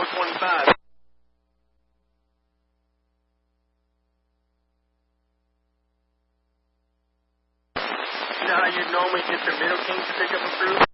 425. You know how you normally get the Middle King to pick up a crew?